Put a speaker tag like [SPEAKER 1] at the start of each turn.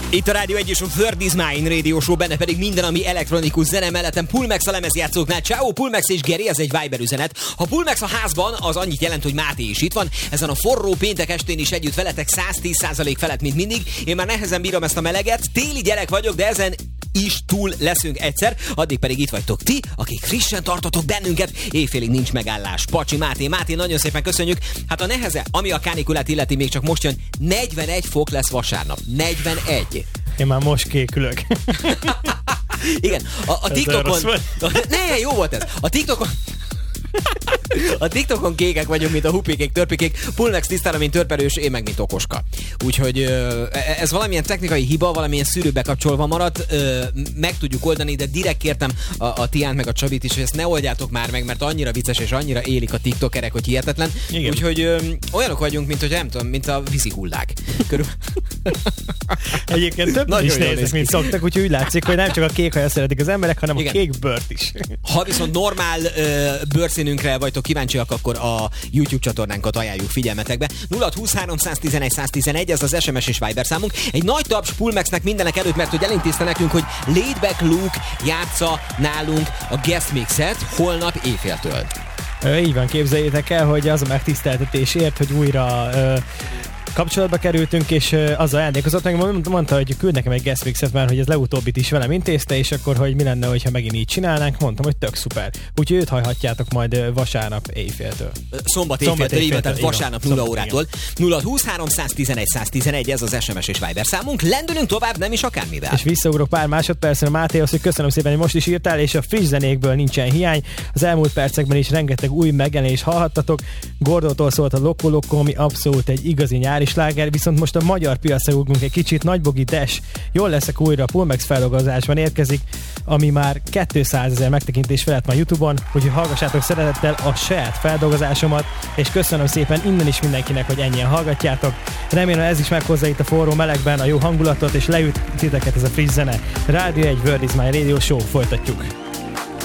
[SPEAKER 1] Itt a Rádió 1 és a Third Is Mine Radio Show, benne pedig minden, ami elektronikus zene, mellettem Pulmex a lemezjátszóknál. Ciao Pulmex és Geri, ez egy Viber üzenet. Ha Pulmex a házban, az annyit jelent, hogy Máté is itt van. Ezen a forró péntek estén is együtt veletek 110% felett, mint mindig. Én már nehezen bírom ezt a meleget. Téli gyerek vagyok, de ezen is túl leszünk egyszer. Addig pedig itt vagytok ti, akik frissen tartotok bennünket. Éjfélig nincs megállás. Pacsi, Máté, nagyon szépen köszönjük. Hát a neheze, ami a kánikulát illeti, még csak most jön. 41 fok lesz vasárnap. 41.
[SPEAKER 2] Én már most kékülök.
[SPEAKER 1] Igen, a TikTokon... Ne, jó volt ez. A TikTokon kékek vagyunk, mint a hupikék, törpikék. Pulmex tisztára, mint törperős, én meg, mint okoska. Úgyhogy ez valamilyen technikai hiba, valamilyen szűrőbe kapcsolva maradt. Meg tudjuk oldani, de direkt kértem a Tiánt meg a Csabit is, hogy ezt ne oldjátok már meg, mert annyira vicces és annyira élik a tiktokerek, hogy hihetetlen. Igen. Úgyhogy olyanok vagyunk, mint hogy nem tudom, mint a vízihullák.
[SPEAKER 2] Egyébként több is néznek, mint szoktak, úgyhogy úgy látszik, hogy nem csak a kék haja szeretik az emberek, hanem igen, a kék bőrt is.
[SPEAKER 1] Ha viszont normál bőrszínünkre vagytok kíváncsiak, akkor a YouTube csatornánkat ajánljuk figyelmetekbe. 06231111, ez az SMS és Viber számunk. Egy nagy taps Pulmexnek mindenek előtt, mert hogy elintézte nekünk, hogy Laid Back Luke játsza nálunk a guest mixet holnap éjféltől.
[SPEAKER 2] Így van, képzeljétek el, hogy az a megtiszteltetésért, hogy újra kapcsolatba kerültünk, és azzal ajándékozott meg, mondta, hogy küld nekem egy guest mixet, mert hogy ez leutóbbit is velem intézte, és akkor, hogy mi lenne, hogyha megint így csinálnánk, mondtam, hogy tök szuper. Úgyhogy őt hallhatjátok majd vasárnap éjféltől.
[SPEAKER 1] Szombat éjféltől, tehát vasárnap 0 órától. 06231111, ez az SMS és Viber számunk. Lendülünk tovább, nem is akármivel.
[SPEAKER 2] És visszaugrok pár másodpercre Mátéhoz, hogy köszönöm szépen, hogy most is írtál, és a friss zenékből nincsen hiány. Az elmúlt percekben is rengeteg új megjelenést hallhattatok. Gordótól szólt a Loco Loco, ami abszolút egy igazi nyári sláger, viszont most a magyar piacra ugrunk egy kicsit. Nagybogi Dash, jól leszek újra, Pulmex feldolgozásban érkezik, ami már 200 000 megtekintés felett van YouTube-on, úgyhogy hallgassátok szeretettel a saját feldolgozásomat, és köszönöm szépen innen is mindenkinek, hogy ennyien hallgatjátok. Remélem ez is meghozza itt a forró melegben a jó hangulatot, és leüt titeket ez a friss zene. Rádió 1 Third Is Mine Radio Show, folytatjuk.